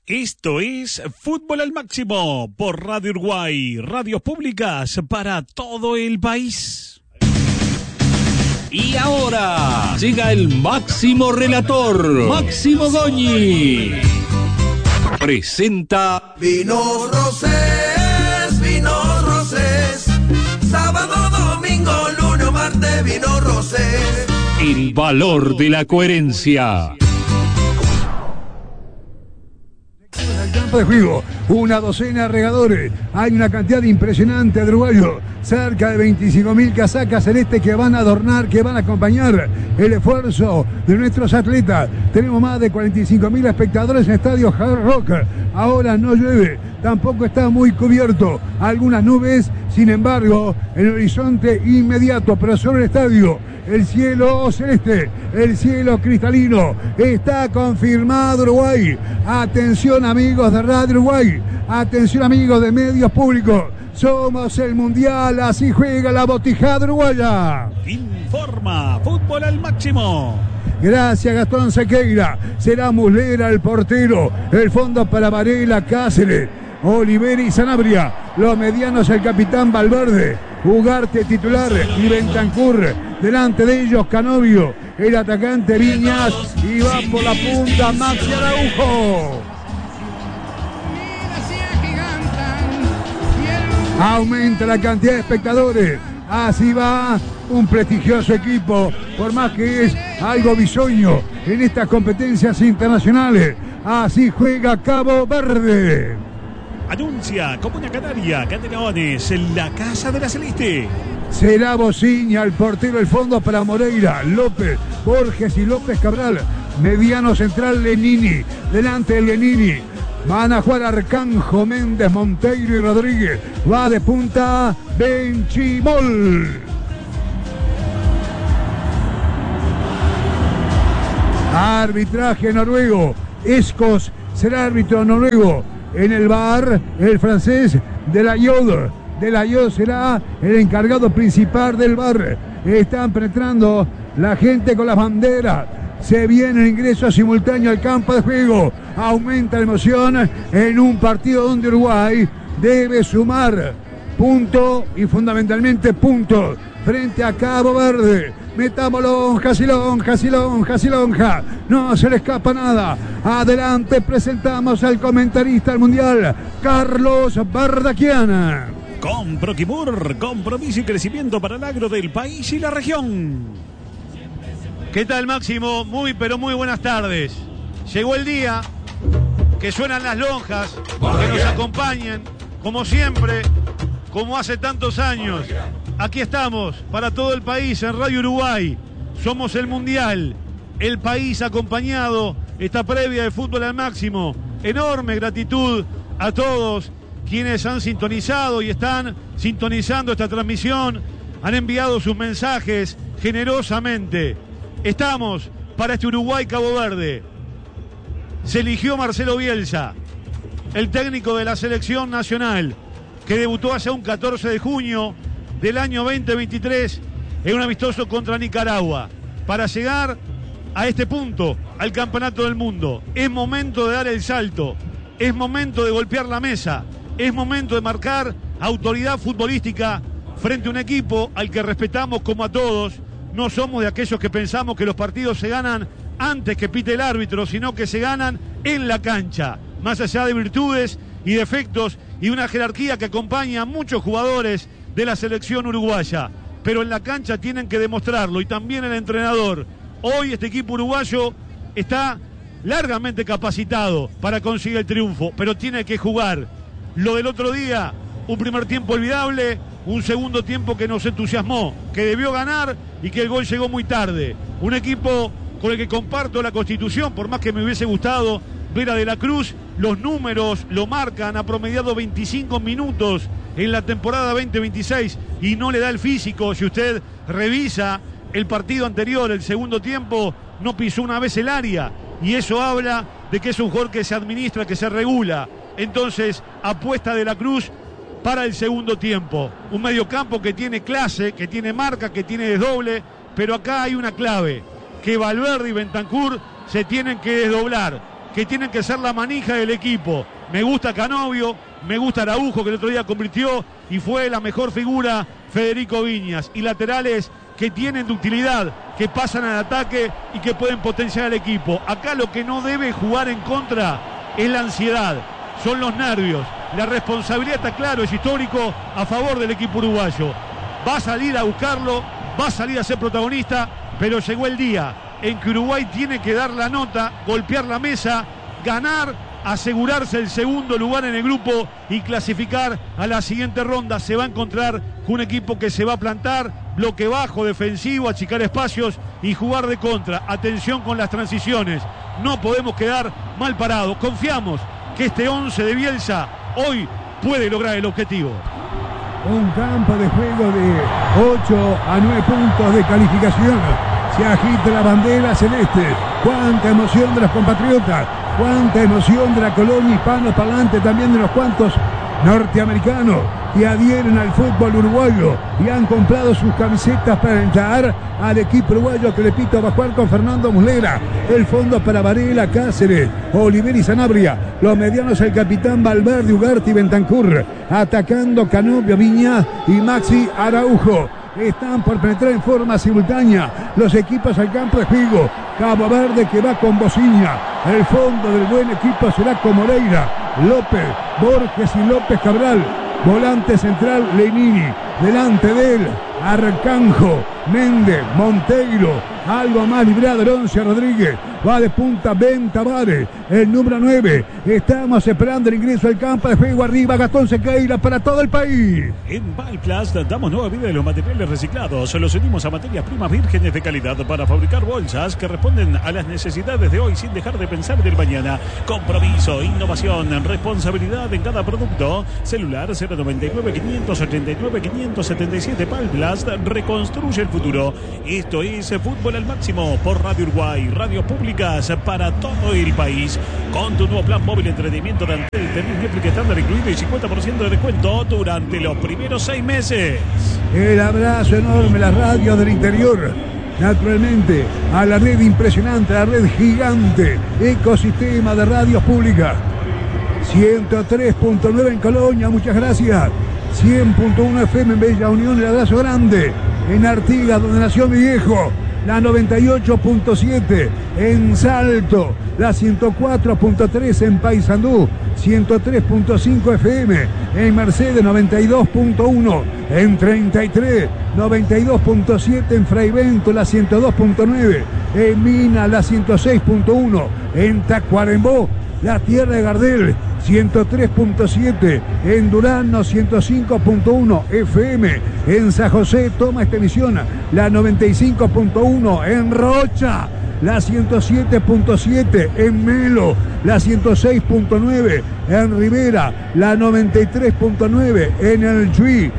Esto es Fútbol al Máximo por Radio Uruguay, radios públicas para todo el país. Y ahora llega el máximo relator, Máximo Goñi. Presenta Vinos Rosés, sábado, domingo, lunes, martes, Vinos Rosés. el valor de la coherencia. El campo de juego, una docena de regadores, hay una cantidad impresionante de uruguayos, cerca de 25.000 casacas celestes que van a adornar, que van a acompañar el esfuerzo de nuestros atletas. Tenemos más de 45.000 espectadores en el estadio Hard Rock. Ahora no llueve, tampoco está muy cubierto, algunas nubes, sin embargo, en el horizonte inmediato, pero sobre el estadio, el cielo celeste, el cielo cristalino, está confirmado Uruguay. Atención amigos de Radio Uruguay, atención amigos de medios públicos, somos el Mundial, así juega la Botijada uruguaya. Informa Fútbol al Máximo. Gracias Gastón Sequeira, será Muslera el portero, el fondo para Varela, Cáceres, Olivera y Sanabria, los medianos el capitán Valverde, Ugarte titular y Bentancur, delante de ellos Canovio, el atacante Viñas y va por la punta Maxi Araujo. Aumenta la cantidad de espectadores, así va un prestigioso equipo, por más que es algo bisoño en estas competencias internacionales, así juega Cabo Verde. Anuncia Comuna Canaria, Canelones, en la Casa de la Celeste. Será Bociña, el portero del fondo para Moreira, López, Borges y López Cabral. Mediano central Lenini, delante de Lenini. Van a jugar Arcanjo, Méndez, Monteiro y Rodríguez. Va de punta Benchimol. Arbitraje noruego. Escos será árbitro noruego. En el VAR, el francés de la Yod. De la Yod será el encargado principal del VAR. Están penetrando la gente con las banderas. Se viene el ingreso simultáneo al campo de juego. Aumenta la emoción en un partido donde Uruguay debe sumar punto y fundamentalmente puntos frente a Cabo Verde. Metamos lonjas y lonjas y lonjas y lonjas. No se le escapa nada. Adelante presentamos al comentarista del Mundial, Carlos Bardaquiana. Con Proquimur, compromiso y crecimiento para el agro del país y la región. ¿Qué tal, Máximo? Muy, pero muy buenas tardes. Llegó el día que suenan las lonjas, que nos acompañen, como siempre, como hace tantos años. Aquí estamos, para todo el país, en Radio Uruguay. Somos el Mundial, el país acompañado, esta previa de Fútbol al Máximo. Enorme gratitud a todos quienes han sintonizado y están sintonizando esta transmisión, han enviado sus mensajes generosamente. Estamos para este Uruguay-Cabo Verde. Se eligió Marcelo Bielsa, el técnico de la selección nacional, que debutó hace un 14 de junio del año 2023 en un amistoso contra Nicaragua, para llegar a este punto, al Campeonato del Mundo. Es momento de dar el salto, es momento de golpear la mesa, es momento de marcar autoridad futbolística frente a un equipo al que respetamos como a todos. No somos de aquellos que pensamos que los partidos se ganan antes que pite el árbitro, sino que se ganan en la cancha, más allá de virtudes y defectos y una jerarquía que acompaña a muchos jugadores de la selección uruguaya, pero en la cancha tienen que demostrarlo, y también el entrenador. Hoy este equipo uruguayo está largamente capacitado para conseguir el triunfo, pero tiene que jugar. Lo del otro día, un primer tiempo olvidable, un segundo tiempo que nos entusiasmó, que debió ganar y que el gol llegó muy tarde. Un equipo con el que comparto la constitución, por más que me hubiese gustado ver a De la Cruz. Los números lo marcan, ha promediado 25 minutos en la temporada 2026 y no le da el físico. Si usted revisa el partido anterior, el segundo tiempo, no pisó una vez el área, y eso habla de que es un jugador que se administra, que se regula. Entonces apuesta De la Cruz para el segundo tiempo. Un mediocampo que tiene clase, que tiene marca, que tiene desdoble, pero acá hay una clave, que Valverde y Bentancur se tienen que desdoblar, que tienen que ser la manija del equipo. Me gusta Canovio, me gusta Araujo, que el otro día convirtió y fue la mejor figura Federico Viñas. Y laterales que tienen de utilidad, que pasan al ataque y que pueden potenciar al equipo. Acá lo que no debe jugar en contra es la ansiedad, son los nervios. La responsabilidad está claro, es histórico a favor del equipo uruguayo. Va a salir a buscarlo, va a salir a ser protagonista, pero llegó el día en que Uruguay tiene que dar la nota, golpear la mesa, ganar, asegurarse el segundo lugar en el grupo y clasificar a la siguiente ronda. Se va a encontrar con un equipo que se va a plantar, bloque bajo, defensivo, achicar espacios y jugar de contra. Atención con las transiciones, no podemos quedar mal parados. Confiamos que este 11 de Bielsa hoy puede lograr el objetivo. Un campo de juego de 8 a 9 puntos de calificación. Se agita la bandera celeste. Cuánta emoción de los compatriotas, cuánta emoción de la colonia hispano-parlante, también de los cuantos norteamericanos que adhieren al fútbol uruguayo y han comprado sus camisetas para entrar al equipo uruguayo, que repito, va a jugar con Fernando Muslera. El fondo para Varela, Cáceres, Oliver y Sanabria. Los medianos el capitán Valverde, Ugarte y Bentancur. Atacando Canovio, Viñas y Maxi Araujo. Están por penetrar en forma simultánea los equipos al campo de juego. Cabo Verde que va con Bociña. El fondo del buen equipo será con Moreira, López, Borges y López Cabral. Volante central Lenini. Delante de él Arcanjo, Méndez, Monteiro. Algo más librado Heroncia Rodríguez. Va de punta Ben Tavares, el número 9. Estamos esperando el ingreso al campo de juego. Arriba Gastón Sequeira para todo el país. En Valplast damos nueva vida de los materiales reciclados. Los unimos a materias primas vírgenes de calidad para fabricar bolsas que responden a las necesidades de hoy sin dejar de pensar del mañana. Compromiso, innovación, responsabilidad en cada producto. Celular 099 589 577. Valplast reconstruye el futuro. Esto es Fútbol al Máximo por Radio Uruguay, Radio Públicas para todo el país. Con tu nuevo plan móvil entretenimiento de Antel, tenés Netflix estándar incluido y 50% de descuento durante los primeros 6 meses. El abrazo enorme, la radio del interior. Naturalmente, a la red impresionante, a la red gigante, ecosistema de radios públicas. 103.9 en Colonia, muchas gracias. 100.1 FM en Bella Unión, el abrazo grande. En Artigas, donde nació mi viejo, la 98.7 en Salto, la 104.3 en Paysandú, 103.5 FM en Mercedes, 92.1 en 33, 92.7 en Fraivento, la 102.9 en Mina, la 106.1 en Tacuarembó, la tierra de Gardel, 103.7 en Durano, 105.1 FM en San José. Toma esta emisión la 95.1 en Rocha, la 107.7 en Melo, la 106.9 en Rivera, la 93.9 en El Chuy,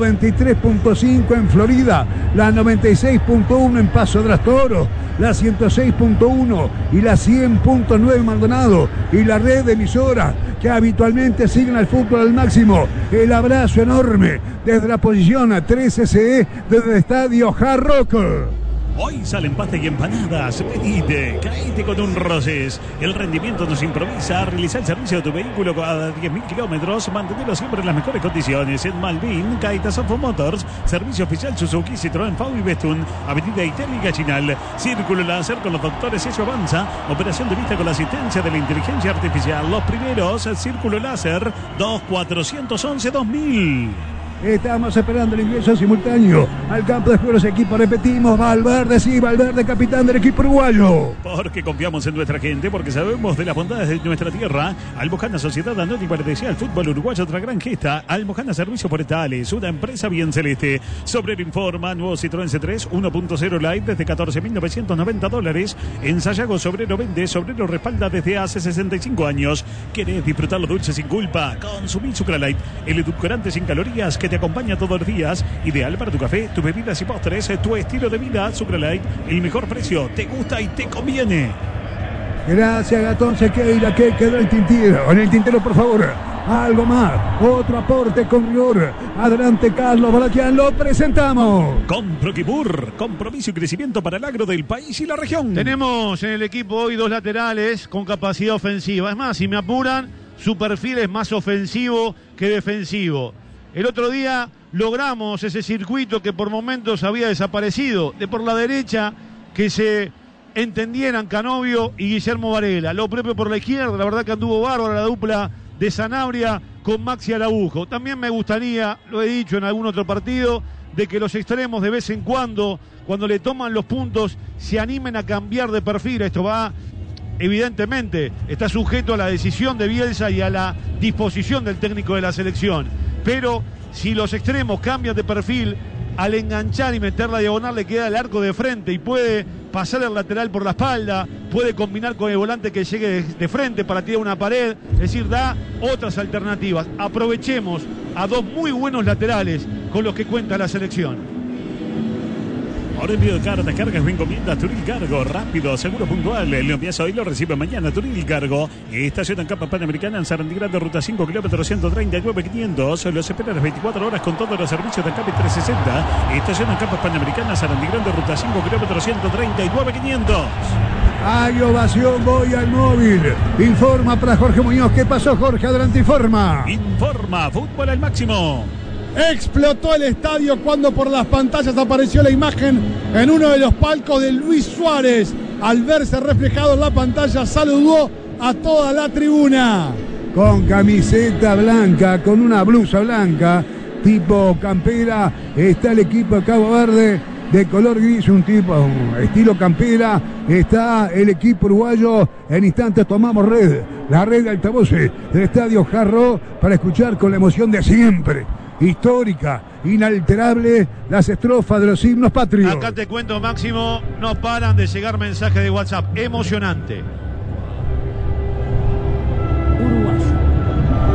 93.5 en Florida, la 96.1 en Paso de las Toros, la 106.1 y la 100.9 en Maldonado, y la red de emisoras que habitualmente siguen al Fútbol al Máximo. El abrazo enorme desde la posición 13CE, desde el estadio Hard Rock. Hoy salen pasta y empanadas. Venite, caíte con un Roses. El rendimiento nos improvisa. Realiza el servicio de tu vehículo a 10.000 kilómetros. Mantenerlo siempre en las mejores condiciones. En Malvin, Caitas Afo Motors. Servicio oficial Suzuki, Citroën, Fau y Bestun. Avenida Italia y Gachinal. Círculo láser con los doctores Ello Avanza. Operación de vista con la asistencia de la inteligencia artificial. Los primeros, Círculo láser 2411-2000. Estamos esperando el ingreso simultáneo al campo de juego de los equipos. Repetimos, Valverde, sí, Valverde, capitán del equipo uruguayo. Porque confiamos en nuestra gente, porque sabemos de las bondades de nuestra tierra. Almojana Sociedad Anónima le desea al fútbol uruguayo otra gran gesta. Almojana Servicios Forestales, una empresa bien celeste. Sobrero informa, nuevo Citroën C3 1.0 Light desde $14.990. En Sayago, Sobrero vende, Sobrero respalda desde hace 65 años. ¿Querés disfrutar lo dulce sin culpa? Consumí Sucralight, el edulcorante sin calorías que te acompaña todos los días, ideal para tu café, tus bebidas y postres, tu estilo de vida. Sucralight, el mejor precio, te gusta y te conviene. Gracias, Gatón Sequeira, que quedó en el tintero, por favor. algo más, otro aporte con rigor. Adelante Carlos Balaquian, lo presentamos. Con Proquibur, compromiso y crecimiento para el agro del país y la región. Tenemos en el equipo hoy 2 laterales con capacidad ofensiva. Es más, si me apuran, su perfil es más ofensivo que defensivo. El otro día logramos ese circuito que por momentos había desaparecido. De por la derecha, que se entendieran Canovio y Guillermo Varela. Lo propio por la izquierda, la verdad que anduvo bárbara la dupla de Sanabria con Maxi Araujo. También me gustaría, lo he dicho en algún otro partido, de que los extremos de vez en cuando le toman los puntos, se animen a cambiar de perfil. Esto va, evidentemente, está sujeto a la decisión de Bielsa y a la disposición del técnico de la selección. Pero si los extremos cambian de perfil, al enganchar y meter la diagonal le queda el arco de frente y puede pasar el lateral por la espalda, puede combinar con el volante que llegue de frente para tirar una pared, es decir, da otras alternativas. Aprovechemos a 2 muy buenos laterales con los que cuenta la selección. Ahora envío de cartas, cargas, encomiendas, Turil Cargo, rápido, seguro, puntual. Lo envías hoy, lo recibe mañana. Turil Cargo, estación en Capa Panamericana en Sarandí Grande, ruta 5, kilómetro 139.500. Los espera las 24 horas con todos los servicios de Capi 360. Estación en Capa Panamericana, Sarandí Grande, ruta 5, kilómetro 139.500. Hay ovación, voy al móvil. Informa para Jorge Muñoz. ¿Qué pasó, Jorge? Adelante, informa. Informa, fútbol al máximo. Explotó el estadio cuando por las pantallas apareció la imagen en uno de los palcos de Luis Suárez. Al verse reflejado en la pantalla, saludó a toda la tribuna. Con camiseta blanca, con una blusa blanca, tipo campera, está el equipo de Cabo Verde de color gris, un tipo estilo campera. Está el equipo uruguayo. En instantes tomamos la red de altavoces del estadio Jarro para escuchar con la emoción de siempre, histórica, inalterable, las estrofas de los himnos patrios. Acá te cuento, Máximo, no paran de llegar mensajes de WhatsApp. Emocionante.